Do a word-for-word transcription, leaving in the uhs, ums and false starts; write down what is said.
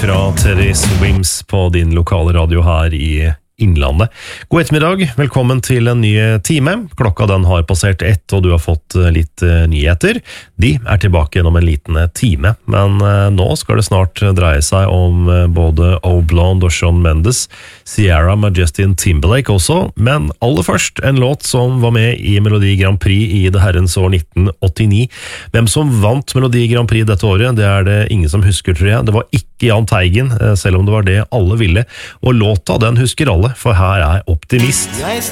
fra Teddy Swims på din lokale radio her i Innlandet. God ettermiddag, velkommen til en ny time. Klokka den har passert ett, og du har fått litt nyheter. De er tilbake gjennom en liten time, men nå skal det snart dreie seg om både Oblond og Shawn Mendes, Sierra med Justin Timberlake også, men aller først en låt som var med i Melodi Grand Prix i det herrens år nitten åttini. Hvem som vant Melodi Grand Prix dette året, det er det ingen som husker, tror jeg. Det var ikke Jahn Teigen, selv om det var det alle ville, og låta den husker alle, for her er Optimist. Jeg